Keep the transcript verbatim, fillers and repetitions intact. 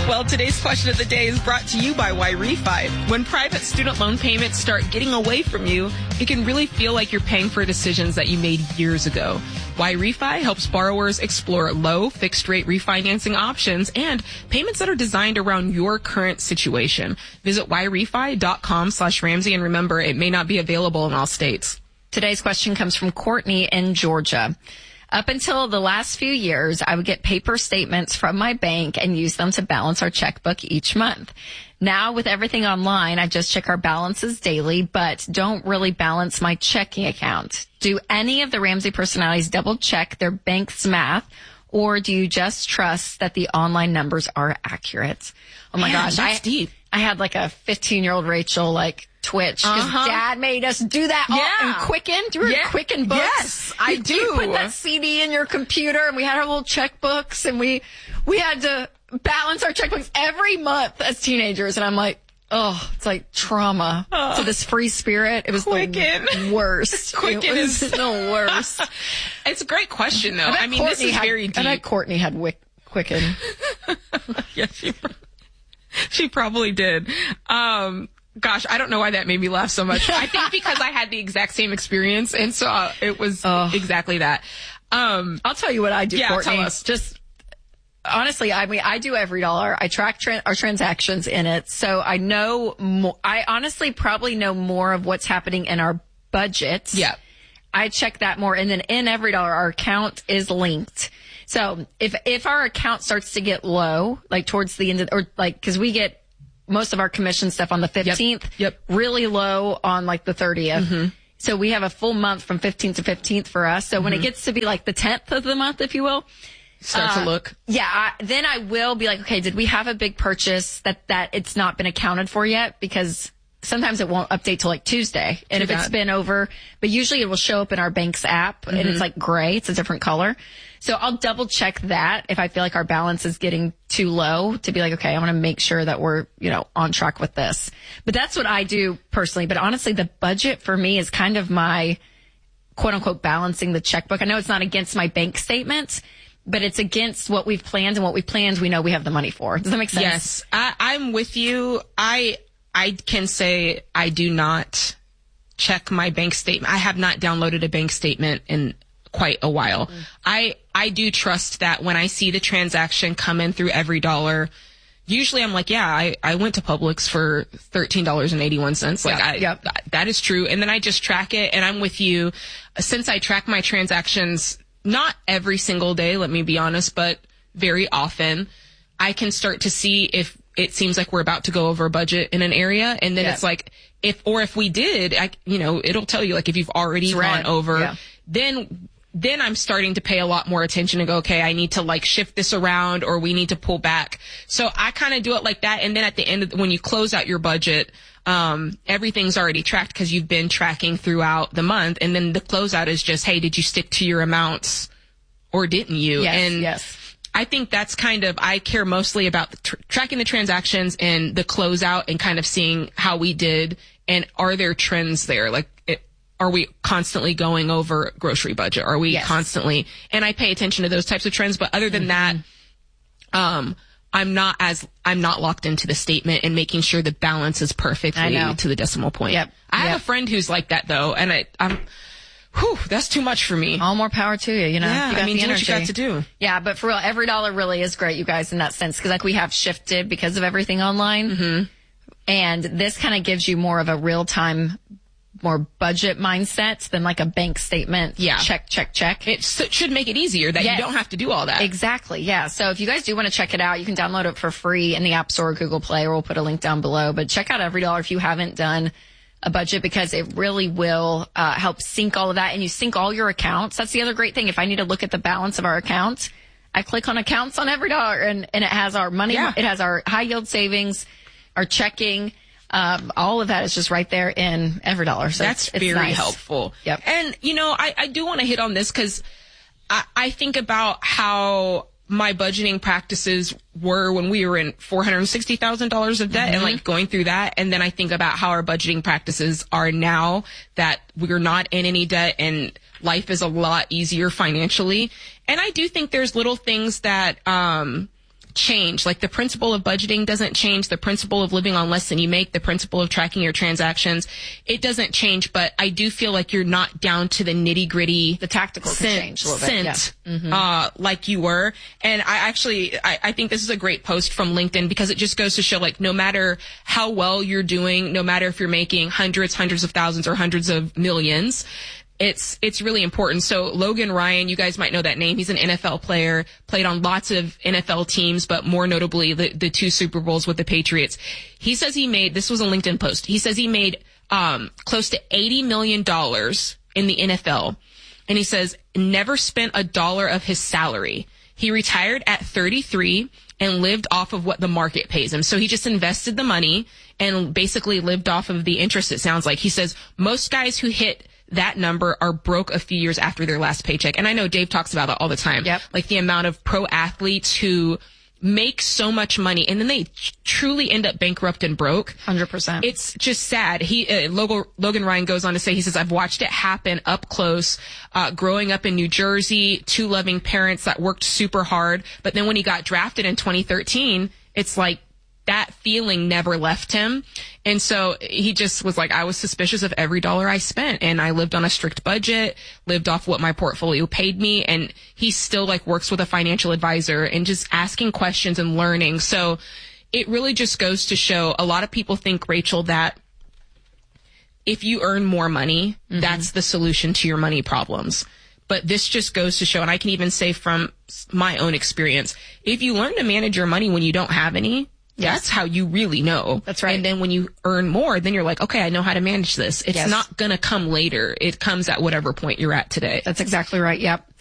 Well, today's question of the day is brought to you by YRefi. When private student loan payments start getting away from you, it can really feel like you're paying for decisions that you made years ago. YRefi helps borrowers explore low fixed rate refinancing options and payments that are designed around your current situation. Visit YRefi.com slash Ramsey, and remember, it may not be available in all states. Today's question comes from Courtney in Georgia. Up until the last few years, I would get paper statements from my bank and use them to balance our checkbook each month. Now, with everything online, I just check our balances daily, but don't really balance my checking account. Do any of the Ramsey personalities double check their bank's math, or do you just trust that the online numbers are accurate? Oh my Man, gosh. that's I, deep. I had like a fifteen-year-old Rachel, like, twitch because Uh-huh. Dad made us do that all Yeah. in Quicken. Do you remember Yeah. Quicken books? Yes, I You- do. You put that C D in your computer, and we had our little checkbooks, and we we had to balance our checkbooks every month as teenagers. And I'm like, oh, it's like trauma Uh, to this free spirit. It was Quicken. the worst. Quicken it was is- the worst. It's a great question, though. bet I mean, this Courtney is had, very deep. I bet Courtney had wick, Quicken. Yes, she, she probably did. Um, gosh, I don't know why that made me laugh so much. I think because I had the exact same experience, and so uh, it was Oh. exactly that. Um, I'll tell you what I do, Yeah, Courtney. tell us. Just honestly, I mean, I do every dollar. I track tran our transactions in it, so I know more. I honestly probably know more of what's happening in our budget. yeah. I check that more, and then in every dollar, our account is linked. So if if our account starts to get low, like towards the end of, or like, because we get most of our commission stuff on the fifteenth, Yep. really low on like the thirtieth. So we have a full month from fifteenth to fifteenth for us. So when it gets to be like the tenth of the month, if you will, Start Uh, to look. yeah, I, then I will be like, okay, did we have a big purchase that, that it's not been accounted for yet? Because sometimes it won't update till like Tuesday. And Too if it's bad. been over, but usually it will show up in our bank's app and it's like gray. It's a different color. So I'll double check that if I feel like our balance is getting too low to be like, okay, I want to make sure that we're, you know, on track with this. But that's what I do personally. But honestly, the budget for me is kind of my quote unquote balancing the checkbook. I know it's not against my bank statement, but it's against what we've planned, and what we planned, we know we have the money for. Does that make sense? Yes, I, I'm with you. I I can say I do not check my bank statement. I have not downloaded a bank statement in quite a while. Mm. I I do trust that when I see the transaction come in through every dollar, usually I'm like, yeah, I, I went to Publix for thirteen dollars and eighty-one cents. Like, Yeah, I, yep. that is true. And then I just track it, and I'm with you. Since I track my transactions, not every single day, let me be honest, but very often, I can start to see if it seems like we're about to go over a budget in an area. And then Yeah. it's like, if, or if we did, I, you know, it'll tell you, like, if you've already It's gone red. over, Yeah. then, then I'm starting to pay a lot more attention and go, okay, I need to like shift this around, or we need to pull back. So I kind of do it like that. And then at the end of the, when you close out your budget, um, everything's already tracked because you've been tracking throughout the month. And then the closeout is just, hey, did you stick to your amounts or didn't you? Yes, and yes. I think that's kind of, I care mostly about the tr- tracking the transactions and the closeout and kind of seeing how we did. And are there trends there? Like, it, are we constantly going over grocery budget? Are we Yes. constantly, and I pay attention to those types of trends. But other than that, um, I'm not as, I'm not locked into the statement and making sure the balance is I perfectly know. to the decimal point. Yep. I have Yep. a friend who's like that though. And I, I'm, whew, that's too much for me. All more power to you, you know? Yeah, You got I mean, the do what you energy. got to do. Yeah, but for real, every dollar really is great, you guys, in that sense, because like we have shifted because of everything online. Mm-hmm. And this kind of gives you more of a real time, more budget mindset than like a bank statement. Yeah. Check, check, check. It s- should make it easier that Yes. you don't have to do all that. Exactly. Yeah. So if you guys do want to check it out, you can download it for free in the App Store or Google Play, or we'll put a link down below. But check out Every Dollar if you haven't done a budget, because it really will uh, help sync all of that, and you sync all your accounts. That's the other great thing. If I need to look at the balance of our account, I click on accounts on Every Dollar, and, and it has our money. Yeah. It has our high yield savings, our checking. Um, all of that is just right there in Every Dollar. So That's it's, it's very nice. helpful. Yep. And, you know, I, I do want to hit on this because I, I think about how my budgeting practices were when we were in four hundred sixty thousand dollars of debt, Mm-hmm. and like going through that. And then I think about how our budgeting practices are now that we're not in any debt and life is a lot easier financially. And I do think there's little things that, um, change. Like the principle of budgeting doesn't change. The principle of living on less than you make, the principle of tracking your transactions, it doesn't change. But I do feel like you're not down to the nitty gritty. The tactical can change a little bit. Yeah. Mm-hmm. Uh, like you were. And I actually, I, I think this is a great post from LinkedIn because it just goes to show like no matter how well you're doing, no matter if you're making hundreds, hundreds of thousands or hundreds of millions, It's, it's really important. So Logan Ryan, you guys might know that name. He's an N F L player, played on lots of N F L teams, but more notably the, the two Super Bowls with the Patriots. He says he made, this was a LinkedIn post. He says he made, um, close to eighty million dollars in the N F L. And he says never spent a dollar of his salary. He retired at thirty-three and lived off of what the market pays him. So he just invested the money and basically lived off of the interest, it sounds like. He says most guys who hit that number are broke a few years after their last paycheck. And I know Dave talks about that all the time. Yep. Like the amount of pro athletes who make so much money and then they truly end up bankrupt and broke. one hundred percent. It's just sad. He, uh, Logan, Logan Ryan goes on to say, he says, I've watched it happen up close, uh, growing up in New Jersey, two loving parents that worked super hard. But then when he got drafted in twenty thirteen, it's like, that feeling never left him. And so he just was like, I was suspicious of every dollar I spent and I lived on a strict budget, lived off what my portfolio paid me. And he still like works with a financial advisor and just asking questions and learning. So it really just goes to show a lot of people think, Rachel, that if you earn more money, mm-hmm. that's the solution to your money problems. But this just goes to show, and I can even say from my own experience, if you learn to manage your money when you don't have any, yes. that's how you really know. That's right. And then when you earn more, then you're like, okay, I know how to manage this. It's yes. not going to come later. It comes at whatever point you're at today. That's exactly right. Yep.